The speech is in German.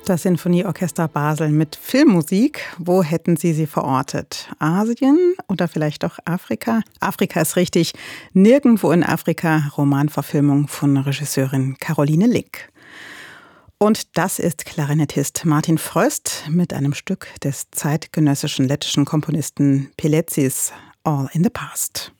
Das Sinfonieorchester Basel mit Filmmusik. Wo hätten Sie sie verortet? Asien oder vielleicht auch Afrika? Afrika ist richtig. Nirgendwo in Afrika. Romanverfilmung von Regisseurin Caroline Link. Und das ist Klarinettist Martin Fröst mit einem Stück des zeitgenössischen lettischen Komponisten Pilecis, All in the Past.